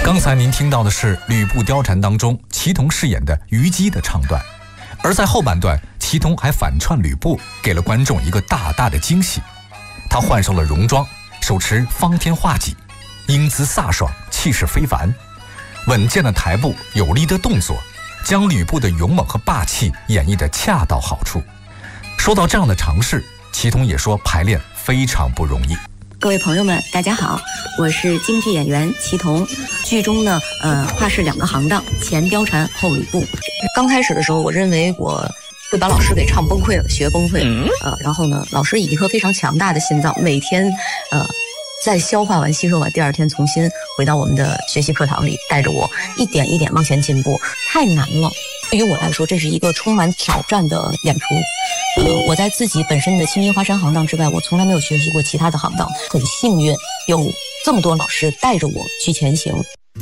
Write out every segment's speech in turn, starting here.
刚才您听到的是《吕布貂蝉》当中祁同饰演的虞姬的唱段，而在后半段，祁同还反串吕布，给了观众一个大大的惊喜。他换上了戎装，手持方天画戟，英姿飒爽，气势非凡，稳健的台步，有力的动作，将吕布的勇猛和霸气演绎得恰到好处。说到这样的尝试，祁同也说排练非常不容易。 各位朋友们，大家好，我是京剧演员祁同。剧中呢，画是两个行当，前貂蝉，后吕布。刚开始的时候，我认为我会把老师给唱崩溃了，学崩溃了。然后呢，老师以一颗非常强大的心脏，每天在消化完、吸收完，第二天重新回到我们的学习课堂里，带着我一点一点往前进步。太难了，对于我来说，这是一个充满挑战的演出。我在自己本身的青衣花山行当之外，我从来没有学习过其他的行当，很幸运有这么多老师带着我去前行。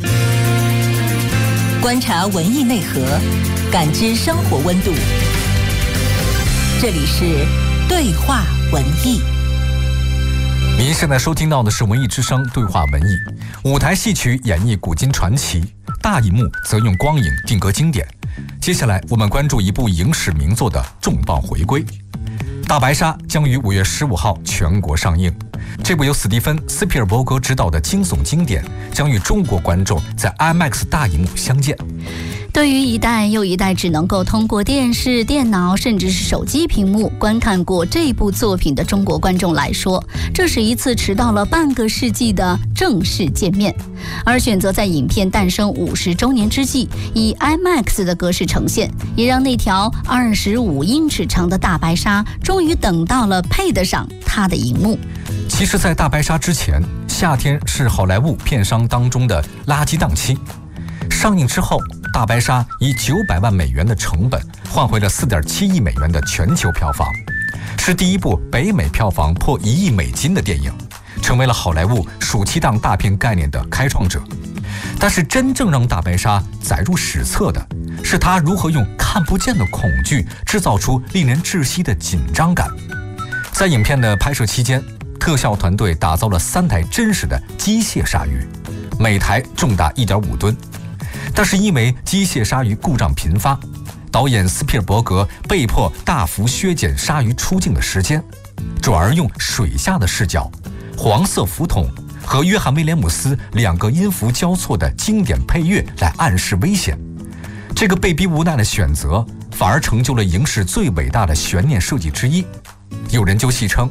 观察文艺内核，感知生活温度。这里是对话文艺。 您现在收听到的是文艺之声对话文艺，舞台戏曲演绎古今传奇，大荧幕则用光影定格经典。接下来我们关注一部影史名作的重磅回归，《大白鲨》将于5月15号全国上映。这部由史蒂芬·斯皮尔伯格执导的惊悚经典将与中国观众在 IMAX 大荧幕相见。 对于一代又一代只能够通过电视、电脑甚至是手机屏幕观看过这部作品的中国观众来说，这是一次迟到了半个世纪的正式见面。而选择在影片诞生50周年之际以 IMAX 的格式呈现，也让那条25英尺长的大白鲨终于等到了配得上它的荧幕。 其实在大白鲨之前，夏天是好莱坞片商当中的垃圾档期。上映之后，大白鲨以900万美元的成本换回了4.7亿美元的全球票房，是第一部北美票房破1亿美金的电影，成为了好莱坞暑期档大片概念的开创者。但是真正让大白鲨载入史册的是他如何用看不见的恐惧制造出令人窒息的紧张感。在影片的拍摄期间，特效团队打造了3台真实的机械鲨鱼，每台重达1.5吨。但是因为机械鲨鱼故障频发，导演斯皮尔伯格被迫大幅削减鲨鱼出镜的时间，转而用水下的视角、黄色浮筒和约翰威廉姆斯2个音符交错的经典配乐来暗示危险。这个被逼无奈的选择反而成就了影史最伟大的悬念设计之一。有人就戏称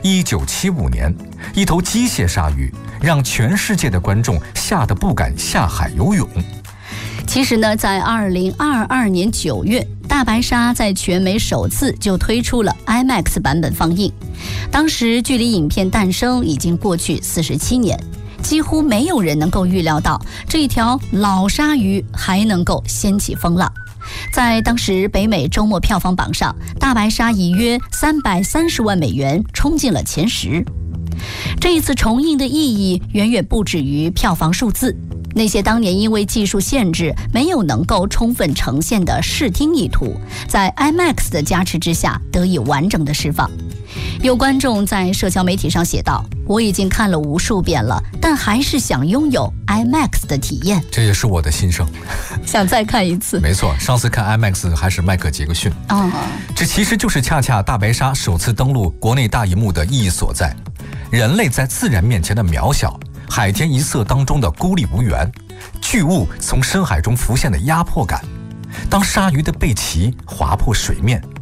1975年一头机械鲨鱼让全世界的观众吓得不敢下海游泳。 其实呢，在2022年9月，大白鲨在全美首次就推出了 IMAX 版本放映。当时距离影片诞生已经过去47年，几乎没有人能够预料到这条老鲨鱼还能够掀起风浪。在当时北美周末票房榜上，大白鲨以约330万美元冲进了前10。这一次重映的意义远远不止于票房数字，那些当年因为技术限制没有能够充分呈现的视听意图，在 IMAX 的加持之下得以完整的释放。有观众在社交媒体上写道：“我已经看了无数遍了，但还是想拥有 IMAX 的体验。” 这也是我的心声， 想再看一次。 没错，上次看 IMAX 还是迈克杰克逊。这其实就是恰恰大白鲨首次登陆国内大荧幕的意义所在。人类在自然面前的渺小，海天一色当中的孤立无援，巨物从深海中浮现的压迫感。当鲨鱼的背鳍划破水面，